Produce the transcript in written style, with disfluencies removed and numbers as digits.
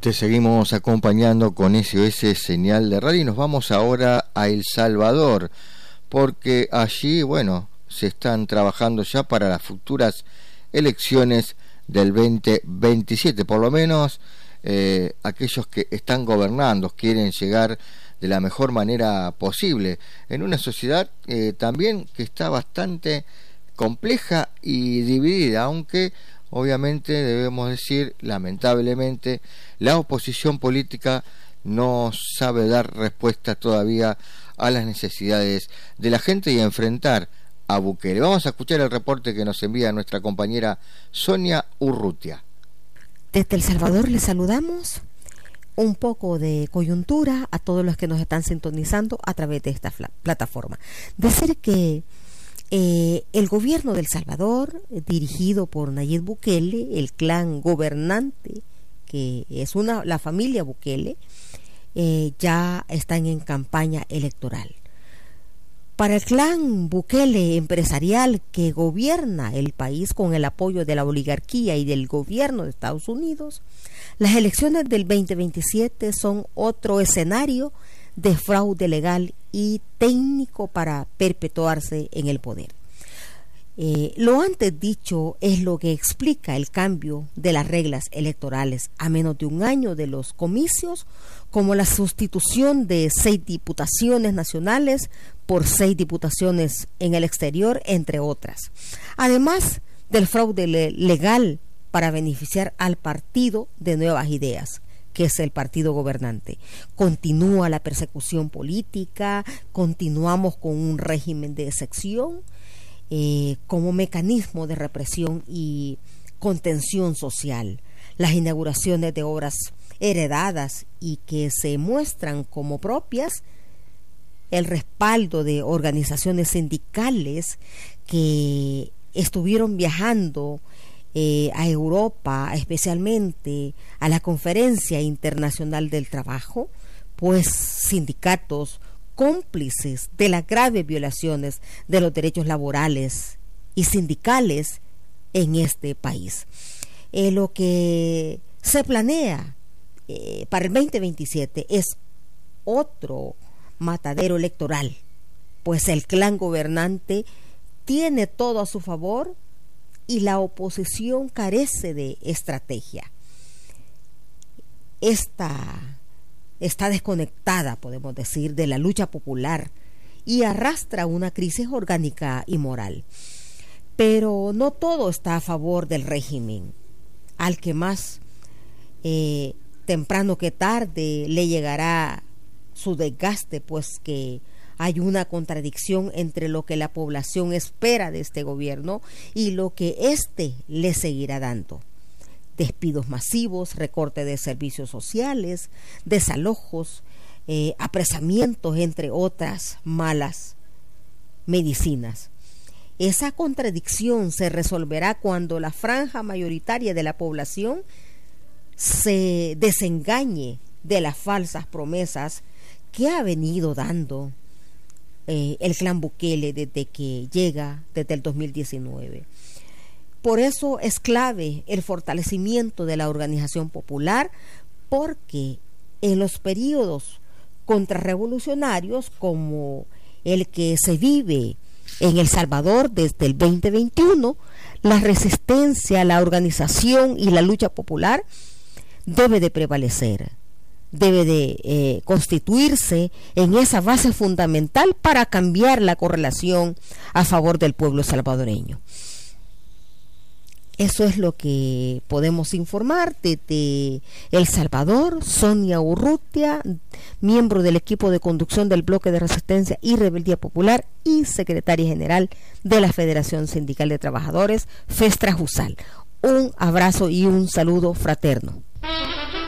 Te seguimos acompañando con SOS Señal de Radio y nos vamos ahora a El Salvador, porque allí, se están trabajando ya para las futuras elecciones del 2027, por lo menos aquellos que están gobernando quieren llegar de la mejor manera posible en una sociedad también que está bastante compleja y dividida, aunque obviamente debemos decir, lamentablemente, la oposición política no sabe dar respuesta todavía a las necesidades de la gente y enfrentar a Bukele. Vamos a escuchar el reporte que nos envía nuestra compañera Sonia Urrutia. Desde El Salvador les saludamos. Un poco de coyuntura a todos los que nos están sintonizando a través de esta plataforma. Decir que el gobierno de El Salvador, dirigido por Nayib Bukele, el clan gobernante, que es la familia Bukele, ya están en campaña electoral. Para el clan Bukele empresarial que gobierna el país con el apoyo de la oligarquía y del gobierno de Estados Unidos, las elecciones del 2027 son otro escenario de fraude legal y técnico para perpetuarse en el poder. Lo antes dicho es lo que explica el cambio de las reglas electorales a menos de un año de los comicios, como la sustitución de 6 diputaciones nacionales por 6 diputaciones en el exterior, entre otras. Además del fraude legal para beneficiar al partido de Nuevas Ideas, que es el partido gobernante. Continúa la persecución política, continuamos con un régimen de excepción como mecanismo de represión y contención social. Las inauguraciones de obras heredadas y que se muestran como propias, el respaldo de organizaciones sindicales que estuvieron viajando a Europa, especialmente a la Conferencia Internacional del Trabajo, pues sindicatos cómplices de las graves violaciones de los derechos laborales y sindicales en este país. Lo que se planea para el 2027 es otro matadero electoral, pues el clan gobernante tiene todo a su favor y la oposición carece de estrategia. Esta está desconectada, podemos decir, de la lucha popular y arrastra una crisis orgánica y moral. Pero no todo está a favor del régimen, al que más temprano que tarde le llegará su desgaste, pues que hay una contradicción entre lo que la población espera de este gobierno y lo que éste le seguirá dando. Despidos masivos, recorte de servicios sociales, desalojos, apresamientos, entre otras malas medicinas. Esa contradicción se resolverá cuando la franja mayoritaria de la población se desengañe de las falsas promesas que ha venido dando el clan Bukele desde que llega desde el 2019. Por eso es clave el fortalecimiento de la organización popular, porque en los periodos contrarrevolucionarios como el que se vive en El Salvador desde el 2021, la resistencia, la organización y la lucha popular debe de prevalecer, debe de constituirse en esa base fundamental para cambiar la correlación a favor del pueblo salvadoreño. Eso es lo que podemos informar desde El Salvador. Sonia Urrutia, miembro del equipo de conducción del Bloque de Resistencia y Rebeldía Popular y secretaria general de la Federación Sindical de Trabajadores, FESTRAJUSAL. Un abrazo y un saludo fraterno.